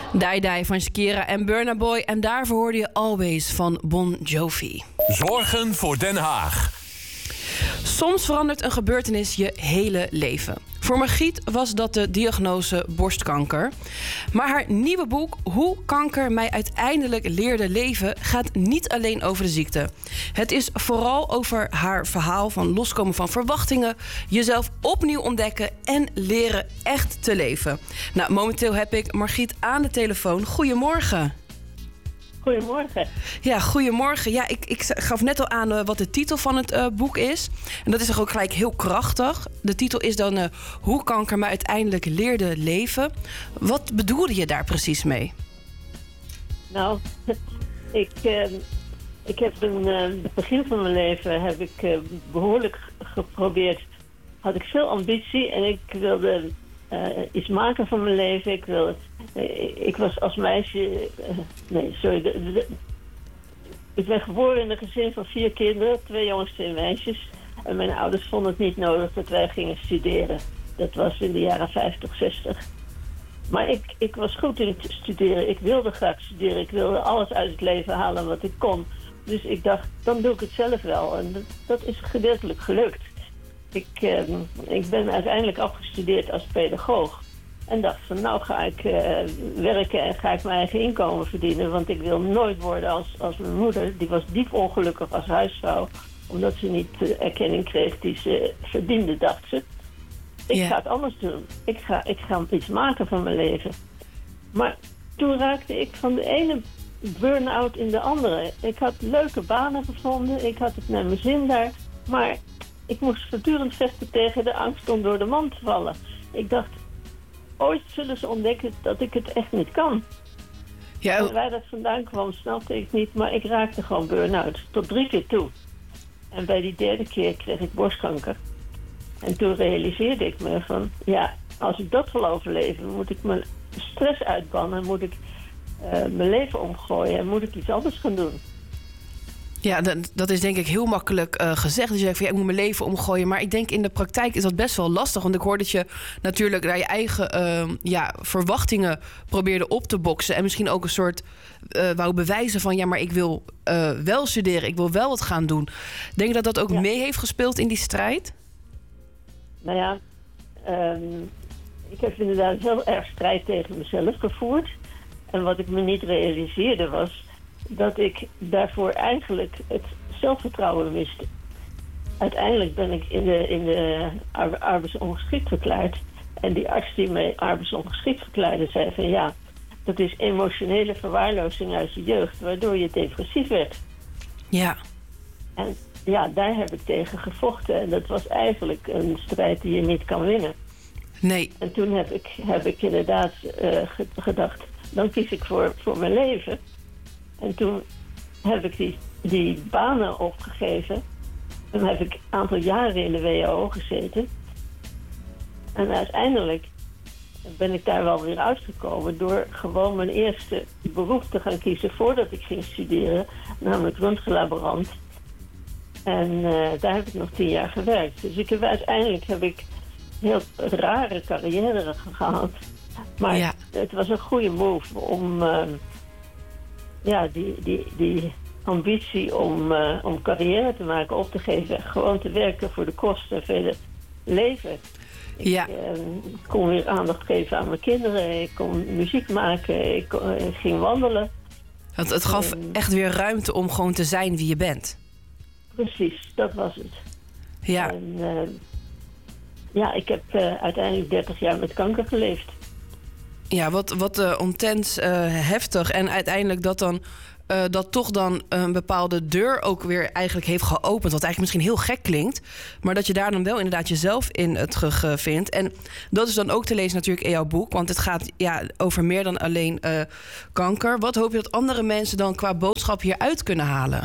Die Die van Shakira en Burna Boy. En daarvoor hoorde je Always van Bon Jovi. Zorgen voor Den Haag. Soms verandert een gebeurtenis je hele leven. Voor Margriet was dat de diagnose borstkanker. Maar haar nieuwe boek Hoe kanker mij uiteindelijk leerde leven gaat niet alleen over de ziekte. Het is vooral over haar verhaal van loskomen van verwachtingen, jezelf opnieuw ontdekken en leren echt te leven. Nou, momenteel heb ik Margriet aan de telefoon. Goedemorgen. Goedemorgen. Ja, goedemorgen. Ja, ik gaf net al aan wat de titel van het boek is. En dat is toch ook gelijk heel krachtig. De titel is dan Hoe kanker mij uiteindelijk leerde leven. Wat bedoelde je daar precies mee? Nou, ik heb het begin van mijn leven heb ik behoorlijk geprobeerd. Had ik veel ambitie en ik wilde iets maken van mijn leven. Ik was als meisje... Ik ben geboren in een gezin van 4 kinderen. 2 jongens, 2 meisjes. En mijn ouders vonden het niet nodig dat wij gingen studeren. Dat was in de jaren 50, 60. Maar ik was goed in het studeren. Ik wilde graag studeren. Ik wilde alles uit het leven halen wat ik kon. Dus ik dacht, dan doe ik het zelf wel. En dat is gedeeltelijk gelukt. Ik ben uiteindelijk afgestudeerd als pedagoog. En dacht van, nou ga ik werken en ga ik mijn eigen inkomen verdienen. Want ik wil nooit worden als mijn moeder. Die was diep ongelukkig als huisvrouw. Omdat ze niet de erkenning kreeg die ze verdiende, dacht ze. Ik ga het anders doen. Ik ga iets maken van mijn leven. Maar toen raakte ik van de ene burn-out in de andere. Ik had leuke banen gevonden. Ik had het naar mijn zin daar. Maar ik moest voortdurend vechten tegen de angst om door de mand te vallen. Ik dacht, ooit zullen ze ontdekken dat ik het echt niet kan. Ja. En waar dat vandaan kwam, snapte ik niet. Maar ik raakte gewoon burn-out. Tot 3 keer toe. En bij die 3e keer kreeg ik borstkanker. En toen realiseerde ik me van, ja, als ik dat wil overleven, moet ik mijn stress uitbannen. Moet ik mijn leven omgooien en moet ik iets anders gaan doen. Ja, dat is denk ik heel makkelijk gezegd. Dus je zegt van, ja, ik moet mijn leven omgooien. Maar ik denk in de praktijk is dat best wel lastig. Want ik hoor dat je natuurlijk naar je eigen verwachtingen probeerde op te boksen. En misschien ook een soort wou bewijzen van, ja, maar ik wil wel studeren. Ik wil wel wat gaan doen. Denk je dat dat ook mee heeft gespeeld in die strijd? Nou ja, ik heb inderdaad heel erg strijd tegen mezelf gevoerd. En wat ik me niet realiseerde was dat ik daarvoor eigenlijk het zelfvertrouwen miste. Uiteindelijk ben ik in de arbeidsongeschikt verklaard. En die arts die mij arbeidsongeschikt verklaarde zei van, ja, dat is emotionele verwaarlozing uit je jeugd, waardoor je depressief werd. Ja. En ja, daar heb ik tegen gevochten. En dat was eigenlijk een strijd die je niet kan winnen. Nee. En toen heb ik inderdaad gedacht, dan kies ik voor mijn leven. En toen heb ik die banen opgegeven. En heb ik een aantal jaren in de WHO gezeten. En uiteindelijk ben ik daar wel weer uitgekomen door gewoon mijn eerste beroep te gaan kiezen voordat ik ging studeren. Namelijk röntgenlaborant. En daar heb ik nog 10 jaar gewerkt. Dus uiteindelijk heb ik heel rare carrière gehad. Maar het was een goede move om die ambitie om carrière te maken op te geven. Gewoon te werken voor de kosten en verder leven. Ik kon weer aandacht geven aan mijn kinderen. Ik kon muziek maken. Ik ging wandelen. Het gaf echt weer ruimte om gewoon te zijn wie je bent. Precies, dat was het. Ja. En ik heb uiteindelijk 30 jaar met kanker geleefd. Ja, wat intens heftig. En uiteindelijk dat toch dan een bepaalde deur ook weer eigenlijk heeft geopend. Wat eigenlijk misschien heel gek klinkt. Maar dat je daar dan wel inderdaad jezelf in het vindt. En dat is dan ook te lezen natuurlijk in jouw boek. Want het gaat over meer dan alleen kanker. Wat hoop je dat andere mensen dan qua boodschap hieruit kunnen halen?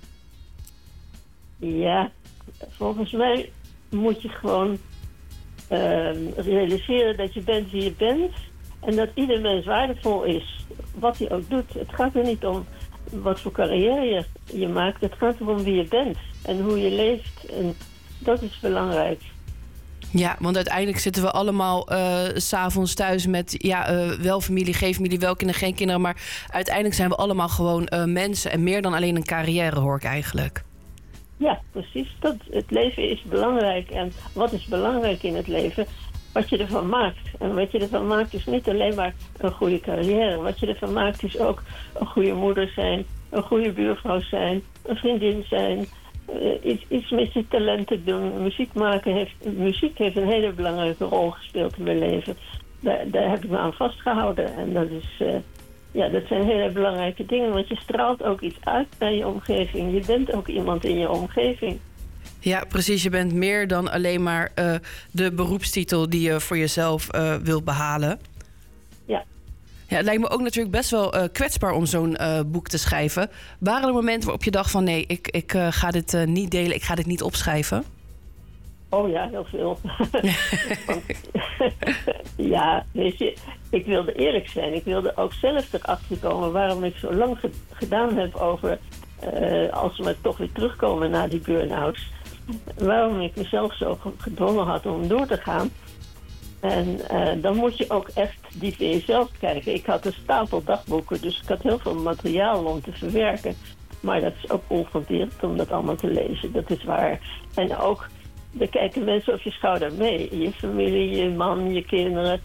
Ja, volgens mij moet je gewoon realiseren dat je bent wie je bent. En dat ieder mens waardevol is, wat hij ook doet. Het gaat er niet om wat voor carrière je maakt. Het gaat erom wie je bent en hoe je leeft. En dat is belangrijk. Ja, want uiteindelijk zitten we allemaal 's avonds thuis met wel familie, geen familie, wel kinderen, geen kinderen. Maar uiteindelijk zijn we allemaal gewoon mensen en meer dan alleen een carrière, hoor ik eigenlijk. Ja, precies. Het leven is belangrijk. En wat is belangrijk in het leven? Wat je ervan maakt. En wat je ervan maakt is niet alleen maar een goede carrière. Wat je ervan maakt is ook een goede moeder zijn, een goede buurvrouw zijn, een vriendin zijn. Iets met je talenten doen. Muziek heeft een hele belangrijke rol gespeeld in mijn leven. Daar heb ik me aan vastgehouden. En dat zijn hele belangrijke dingen. Want je straalt ook iets uit naar je omgeving. Je bent ook iemand in je omgeving. Ja, precies. Je bent meer dan alleen maar de beroepstitel die je voor jezelf wilt behalen. Ja. Ja, het lijkt me ook natuurlijk best wel kwetsbaar om zo'n boek te schrijven. Waren er momenten waarop je dacht van nee, ik ga dit niet delen, ik ga dit niet opschrijven? Oh ja, heel veel. Ja, weet je, ik wilde eerlijk zijn. Ik wilde ook zelf erachter komen waarom ik zo lang gedaan heb over... als we toch weer terugkomen na die burn-outs. Waarom ik mezelf zo gedwongen had om door te gaan. En dan moet je ook echt diep in jezelf kijken. Ik had een stapel dagboeken, dus ik had heel veel materiaal om te verwerken. Maar dat is ook ongeveerd om dat allemaal te lezen. Dat is waar. En ook, er kijken mensen op je schouder mee. Je familie, je man, je kinderen.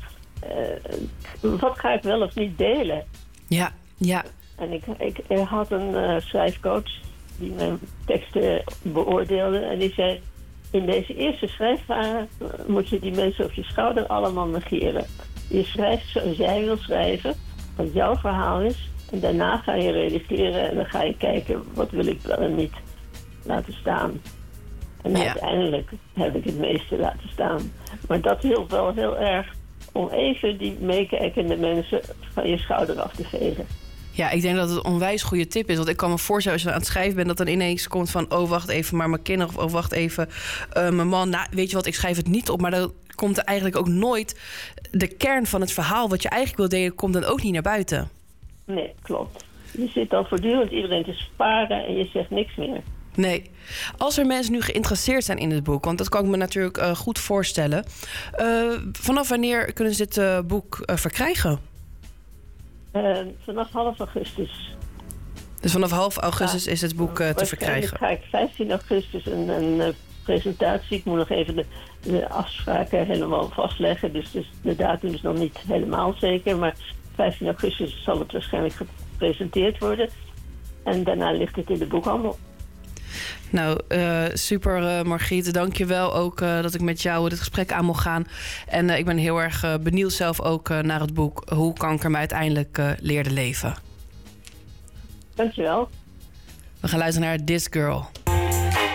Wat ga ik wel of niet delen? Ja, ja. En ik had een schrijfcoach die mijn teksten beoordeelde. En die zei, in deze eerste schrijffase moet je die mensen op je schouder allemaal negeren. Je schrijft zoals jij wil schrijven, wat jouw verhaal is. En daarna ga je redigeren en dan ga je kijken, wat wil ik wel en niet laten staan. En uiteindelijk heb ik het meeste laten staan. Maar dat hielp wel heel erg om even die meekijkende mensen van je schouder af te vegen. Ja, ik denk dat het een onwijs goede tip is. Want ik kan me voorstellen als je aan het schrijven bent... dat dan ineens komt van... oh, wacht even, maar mijn kinderen... of oh, wacht even, mijn man... nou, weet je wat, ik schrijf het niet op. Maar dan komt er eigenlijk ook nooit... de kern van het verhaal wat je eigenlijk wil delen... komt dan ook niet naar buiten. Nee, klopt. Je zit dan voortdurend iedereen te sparen... en je zegt niks meer. Nee. Als er mensen nu geïnteresseerd zijn in het boek... want dat kan ik me natuurlijk goed voorstellen... vanaf wanneer kunnen ze dit boek verkrijgen? Vanaf half augustus. Dus vanaf half augustus is het boek te verkrijgen? Dan ga ik 15 augustus een presentatie. Ik moet nog even de afspraken helemaal vastleggen. Dus de datum is nog niet helemaal zeker. Maar 15 augustus zal het waarschijnlijk gepresenteerd worden. En daarna ligt het in de boekhandel. Nou, super Margriet. Dank je wel ook dat ik met jou dit gesprek aan mocht gaan. En ik ben heel erg benieuwd zelf ook naar het boek... Hoe kanker me uiteindelijk leerde leven. Dank je wel. We gaan luisteren naar This Girl.